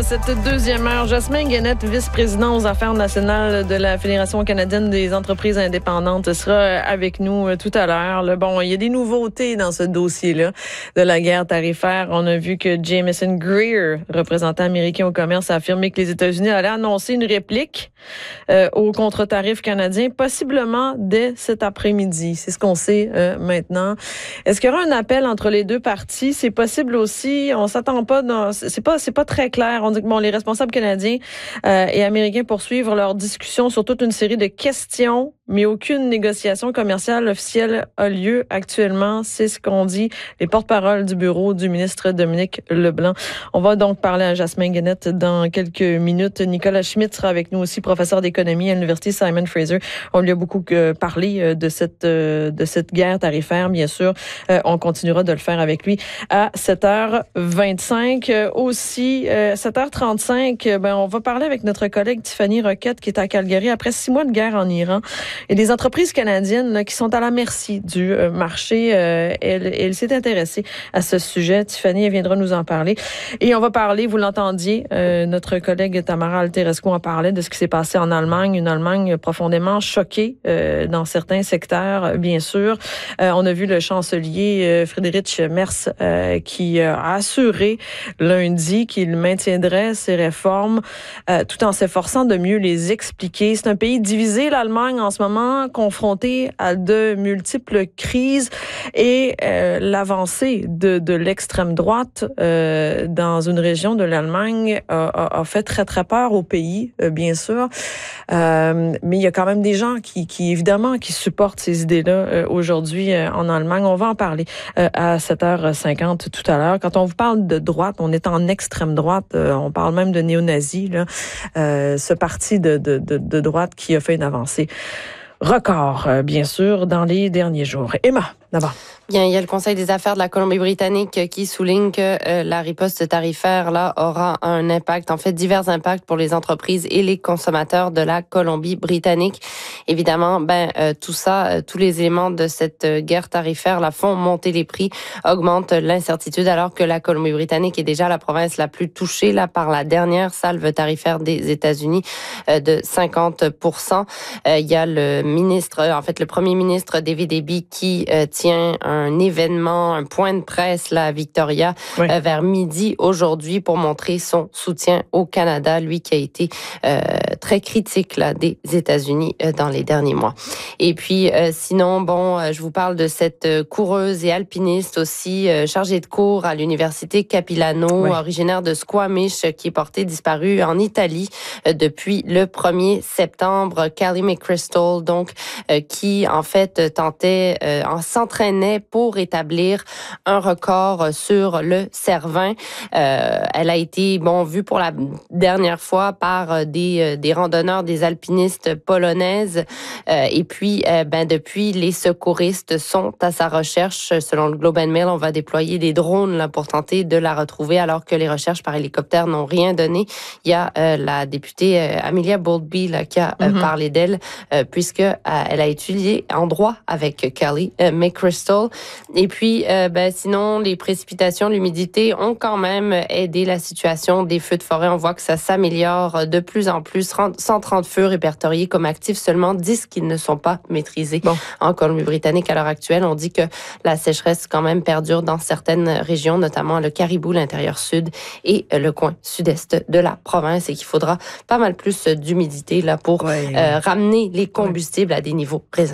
à cette deuxième heure. Jasmin Guenette, vice-président aux affaires nationales de la Fédération canadienne des entreprises indépendantes, sera avec nous tout à l'heure. Bon, il y a des nouveautés dans ce dossier-là de la guerre tarifaire. On a vu que Jameson Greer, représentant américain au commerce, a affirmé que les États-Unis allaient annoncer une réplique aux contre-tarifs canadiens, possiblement dès cet après-midi. C'est ce qu'on sait maintenant. Est-ce qu'il y aura un appel entre les deux parties? C'est possible aussi. On s'attend pas. C'est pas très clair. On dit que les responsables canadiens et américains poursuivent leur discussion sur toute une série de questions, mais aucune négociation commerciale officielle a lieu actuellement. C'est ce qu'ont dit les porte-paroles du bureau du ministre Dominique Leblanc. On va donc parler à Jasmin Guenette dans quelques minutes. Nicolas Schmitt sera avec nous aussi, professeur d'économie à l'Université Simon Fraser. On lui a beaucoup parlé de cette guerre tarifaire, bien sûr. On continuera de le faire avec lui à 7h25. Aussi, 7h35, on va parler avec notre collègue Tiffany Roquette qui est à Calgary après 6 mois de guerre en Iran. Et des entreprises canadiennes là, qui sont à la merci du marché. Elle s'est intéressée à ce sujet. Tiffany, elle viendra nous en parler. Et on va parler, vous l'entendiez, notre collègue Tamara Alterescu en parlait de ce qui s'est passé en Allemagne. Une Allemagne profondément choquée dans certains secteurs, bien sûr. On a vu le chancelier Friedrich Merz qui a assuré lundi qu'il maintiendrait ces réformes tout en s'efforçant de mieux les expliquer. C'est un pays divisé, l'Allemagne, en ce moment, confronté à de multiples crises et l'avancée de l'extrême droite dans une région de l'Allemagne a fait très, très peur au pays, bien sûr. Mais il y a quand même des gens qui évidemment, qui supportent ces idées-là aujourd'hui en Allemagne. On va en parler à 7h50 tout à l'heure. Quand on vous parle de droite, on est en extrême droite. On parle même de néo-nazis, là. Ce parti de droite qui a fait une avancée record, bien sûr, dans les derniers jours. Emma, d'abord. Bien, il y a le Conseil des affaires de la Colombie-Britannique qui souligne que la riposte tarifaire là aura un impact, en fait divers impacts pour les entreprises et les consommateurs de la Colombie-Britannique. Évidemment, tout ça, tous les éléments de cette guerre tarifaire là font monter les prix, augmentent l'incertitude, alors que la Colombie-Britannique est déjà la province la plus touchée là par la dernière salve tarifaire des États-Unis de 50%. Il y a le premier ministre David Eby qui tient un événement, un point de presse là à Victoria vers midi aujourd'hui pour montrer son soutien au Canada, lui qui a été très critique là des États-Unis dans les derniers mois. Et puis sinon, je vous parle de cette coureuse et alpiniste aussi chargée de cours à l'université Capilano, originaire de Squamish, qui est portée disparue en Italie depuis le 1er septembre. Callie McChrystal, donc qui en fait s'entraînait pour établir un record sur le Cervin. Elle a été vue pour la dernière fois par des randonneurs, des alpinistes polonaises. Et puis, depuis, les secouristes sont à sa recherche. Selon le Globe and Mail, on va déployer des drones là pour tenter de la retrouver, alors que les recherches par hélicoptère n'ont rien donné. Il y a la députée Amelia Bowlby là qui a parlé d'elle, puisque elle a étudié en droit avec Callie McChrystal. Et puis, sinon, les précipitations, l'humidité ont quand même aidé la situation des feux de forêt. On voit que ça s'améliore de plus en plus. 130 feux répertoriés comme actifs, seulement 10 qui ne sont pas maîtrisés en Colombie-Britannique à l'heure actuelle. On dit que la sécheresse quand même perdure dans certaines régions, notamment le Caribou, l'intérieur sud et le coin sud-est de la province, et qu'il faudra pas mal plus d'humidité là pour ramener les combustibles à des niveaux raisonnables.